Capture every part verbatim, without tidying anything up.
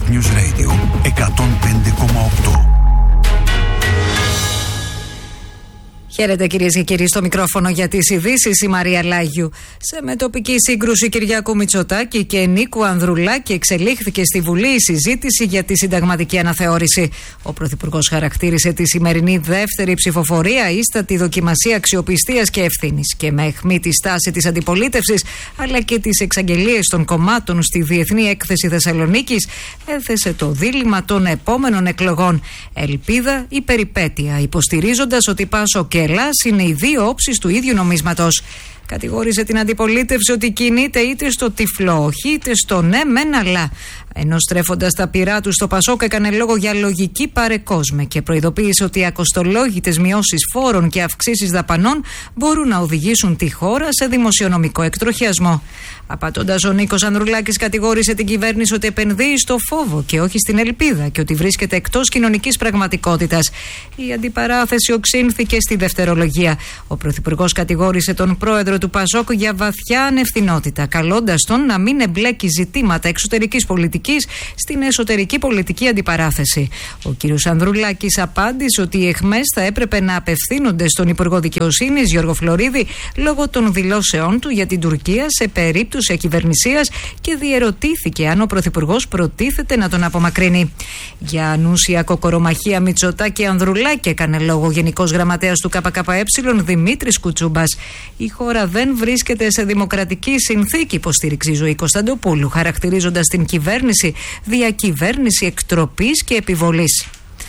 Earth News Radio εκατόν πέντε κόμμα οκτώ. Χαίρετε κυρίες και κύριοι, στο μικρόφωνο για τις ειδήσεις η Μαρία Λάγιου. Σε μετοπική σύγκρουση Κυριάκου Μητσοτάκη και Νίκου Ανδρουλάκη εξελίχθηκε στη Βουλή η συζήτηση για τη συνταγματική αναθεώρηση. Ο Πρωθυπουργός χαρακτήρισε τη σημερινή δεύτερη ψηφοφορία ίστατη δοκιμασία αξιοπιστίας και ευθύνης και με αιχμή τη στάση της αντιπολίτευσης αλλά και τις εξαγγελίες των κομμάτων στη Διεθνή Έκθεση Θεσσαλονίκης έθεσε το δίλημμα των επόμενων εκλογών. Ελπίδα ή περιπέτεια, υποστηρίζοντας ότι Πάσο και Ελλάς είναι οι δύο όψεις του ίδιου νομίσματος. Κατηγόρησε την αντιπολίτευση ότι κινείται είτε στο τυφλό όχι είτε στο ναι μεν αλλά. Ενώ στρέφοντας τα πυρά του στο Πασόκ έκανε λόγο για λογική παρεκόσμε και προειδοποίησε ότι οι ακοστολόγητες μειώσεις φόρων και αυξήσεις δαπανών μπορούν να οδηγήσουν τη χώρα σε δημοσιονομικό εκτροχιασμό. Απαντώντας, ο Νίκος Ανδρουλάκης κατηγόρησε την κυβέρνηση ότι επενδύει στο φόβο και όχι στην ελπίδα και ότι βρίσκεται εκτός κοινωνικής πραγματικότητας. Η αντιπαράθεση οξύνθηκε στη δευτερολογία. Ο Πρωθυπουργός κατηγόρησε τον πρόεδρο του Πασόκ για βαθιά ανευθυνότητα, καλώντας τον να μην εμπλέκει ζητήματα εξωτερικής πολιτικής στην εσωτερική πολιτική αντιπαράθεση. Ο κ. Ανδρουλάκης απάντησε ότι οι αιχμές θα έπρεπε να απευθύνονται στον Υπουργό Δικαιοσύνης Γιώργο Φλωρίδη λόγω των δηλώσεών του για την Τουρκία σε περίπτωση ακυβερνησίας και διερωτήθηκε αν ο Πρωθυπουργός προτίθεται να τον απομακρύνει. Για ανούσια κοκορομαχία Μητσοτάκη Ανδρουλάκη έκανε λόγο ο Γενικός Γραμματέας του ΚΚΕ Δημήτρης Κουτσούμπας. Η χώρα δεν βρίσκεται σε δημοκρατική συνθήκη, υποστήριξε η Ζωή Κωνσταντοπούλου, χαρακτηρίζοντας την κυβέρνηση διακυβέρνηση εκτροπής και επιβολής.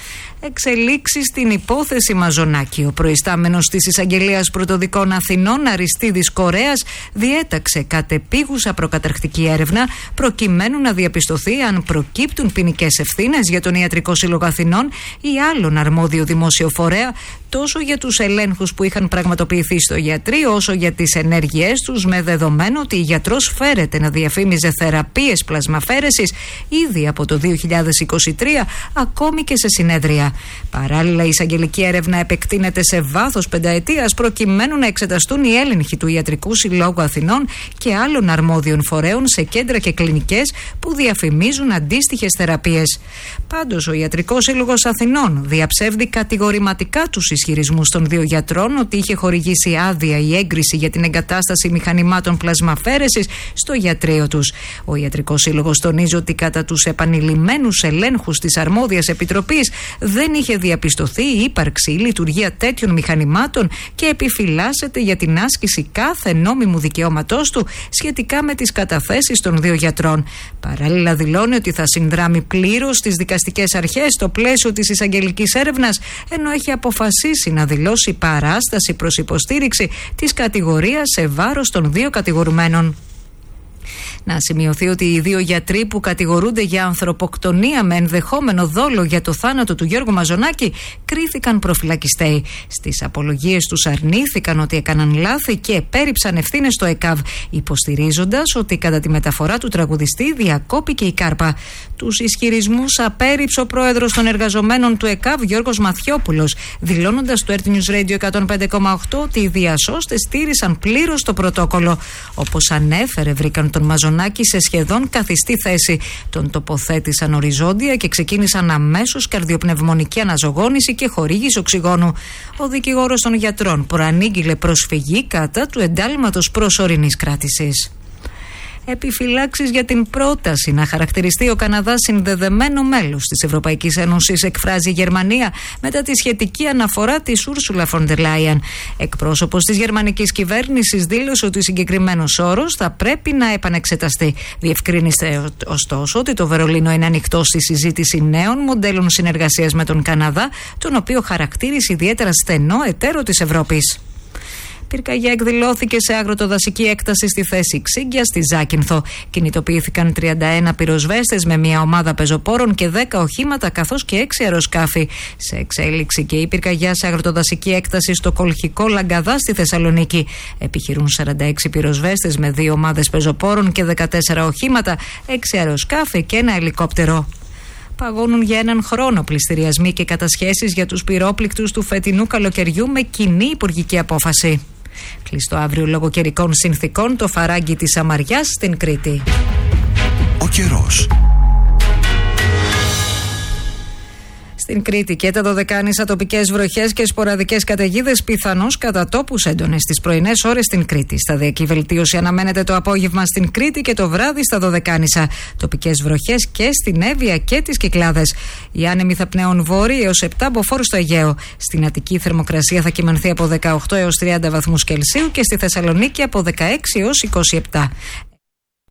Εξελίξεις στην υπόθεση Μαζονάκη. Ο προϊστάμενος της Εισαγγελίας Πρωτοδικών Αθηνών, Αριστίδης Κορέας, διέταξε κατεπίγουσα προκαταρκτική έρευνα προκειμένου να διαπιστωθεί αν προκύπτουν ποινικές ευθύνες για τον Ιατρικό Σύλλογο Αθηνών ή άλλον αρμόδιο δημόσιο φορέα, τόσο για τους ελέγχους που είχαν πραγματοποιηθεί στο γιατρείο, όσο για τις ενέργειές τους, με δεδομένο ότι η γιατρός φέρεται να διαφήμιζε θεραπείες πλασμαφέρεσης ήδη από το δύο χιλιάδες είκοσι τρία, ακόμη και σε συνέδρια. Παράλληλα, η εισαγγελική έρευνα επεκτείνεται σε βάθος πενταετίας προκειμένου να εξεταστούν οι έλεγχοι του Ιατρικού Συλλόγου Αθηνών και άλλων αρμόδιων φορέων σε κέντρα και κλινικές που διαφημίζουν αντίστοιχες θεραπείες. Πάντως, ο Ιατρικός Σύλλογος Αθηνών διαψεύδει κατηγορηματικά τους ισχυρισμούς των δύο γιατρών ότι είχε χορηγήσει άδεια ή έγκριση για την εγκατάσταση μηχανημάτων πλασμαφέρεσης στο γιατρείο τους. Ο Ιατρικός Σύλλογος τονίζει ότι κατά τους επανειλημμένους ελέγχους της αρμόδιας επιτροπής δεν είχε διαπιστωθεί η ύπαρξη ή λειτουργία τέτοιων μηχανημάτων και επιφυλάσσεται για την άσκηση κάθε νόμιμου δικαιώματός του σχετικά με τις καταθέσεις των δύο γιατρών. Παράλληλα, δηλώνει ότι θα συνδράμει πλήρως στις δικαστικές αρχές στο πλαίσιο της εισαγγελικής έρευνας, ενώ έχει αποφασίσει να δηλώσει παράσταση προς υποστήριξη της κατηγορίας σε βάρος των δύο κατηγορουμένων. Να σημειωθεί ότι οι δύο γιατροί που κατηγορούνται για ανθρωποκτονία με ενδεχόμενο δόλο για το θάνατο του Γιώργου Μαζονάκη κρίθηκαν προφυλακιστέοι. Στις απολογίες τους αρνήθηκαν ότι έκαναν λάθη και επέρριψαν ευθύνες στο ΕΚΑΒ, υποστηρίζοντας ότι κατά τη μεταφορά του τραγουδιστή διακόπηκε η κάρπα. Τους ισχυρισμούς απέρριψε ο πρόεδρος των εργαζομένων του ΕΚΑΒ, Γιώργος Μαθιόπουλος, δηλώνοντας στο Earth News Radio εκατόν πέντε κόμμα οκτώ ότι οι διασώστες στήρισαν πλήρως το πρωτόκολλο. Όπως ανέφερε, βρήκαν τον Μαζονάκη σε σχεδόν καθιστή θέση. Τον τοποθέτησαν οριζόντια και ξεκίνησαν αμέσως καρδιοπνευμονική αναζωγόνηση και χορήγηση οξυγόνου. Ο δικηγόρος των γιατρών προανήγγειλε προσφυγή κατά του εντάλματος προσωρινής κράτησης. Επιφυλάξεις για την πρόταση να χαρακτηριστεί ο Καναδάς συνδεδεμένο μέλος της Ευρωπαϊκής Ένωσης εκφράζει η Γερμανία μετά τη σχετική αναφορά της Ούρσουλα φον ντερ Λάιεν. Εκπρόσωπος της γερμανικής κυβέρνησης δήλωσε ότι ο συγκεκριμένος όρος θα πρέπει να επανεξεταστεί. Διευκρίνησε ωστόσο ότι το Βερολίνο είναι ανοιχτό στη συζήτηση νέων μοντέλων συνεργασίας με τον Καναδά, τον οποίο χαρακτήρισε ιδιαίτερα στενό εταίρο της Ευρώπης. Πυρκαγιά εκδηλώθηκε σε αγροτοδασική έκταση στη θέση Ξύγκια στη Ζάκυνθο. Κινητοποιήθηκαν τριάντα ένα πυροσβέστες με μια ομάδα πεζοπόρων και δέκα οχήματα καθώς και έξι αεροσκάφη. Σε εξέλιξη και η πυρκαγιά σε αγροτοδασική έκταση στο Κολχικό Λαγκαδά στη Θεσσαλονίκη. Επιχειρούν σαράντα έξι πυροσβέστες με δύο ομάδες πεζοπόρων και δεκατέσσερα οχήματα, έξι αεροσκάφη και ένα ελικόπτερο. Παγώνουν για έναν χρόνο πληστηριασμοί και κατασχέσεις για τους πυρόπληκτους του φετινού καλοκαιριού με κοινή υπουργική απόφαση. Κλειστό αύριο λόγω καιρικών συνθήκων το φαράγγι της Σαμαριάς στην Κρήτη. Ο καιρός. Στην Κρήτη και τα Δωδεκάνησα, τοπικές βροχές και σποραδικές καταιγίδες, πιθανώς κατά τόπους έντονες τις πρωινές ώρες στην Κρήτη. Σταδιακή βελτίωση αναμένεται το απόγευμα στην Κρήτη και το βράδυ στα Δωδεκάνησα. Τοπικές βροχές και στην Εύβοια και τις Κυκλάδες. Οι άνεμοι θα πνέουν βόρειοι έως επτά μποφόρ στο Αιγαίο. Στην Αττική η θερμοκρασία θα κυμανθεί από δεκαοκτώ έως τριάντα βαθμούς Κελσίου και στη Θεσσαλονίκη από δεκαέξι έως είκοσι επτά.